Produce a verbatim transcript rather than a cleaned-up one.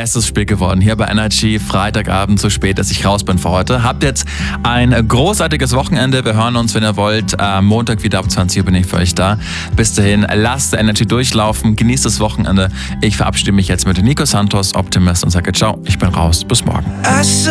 bestes Spiel geworden. Hier bei Energy, Freitagabend, so spät, dass ich raus bin für heute. Habt jetzt ein großartiges Wochenende. Wir hören uns, wenn ihr wollt. Am Montag wieder ab zwanzig Uhr bin ich für euch da. Bis dahin, lasst Energy durchlaufen. Genießt das Wochenende. Ich verabschiede mich jetzt mit Nico Santos, Optimist, und sage ciao, ich bin raus. Bis morgen.